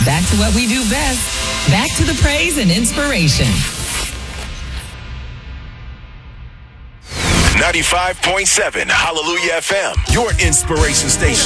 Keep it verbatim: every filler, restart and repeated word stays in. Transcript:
back to what we do best. Back to the praise and inspiration. ninety-five point seven Hallelujah F M, your inspiration station.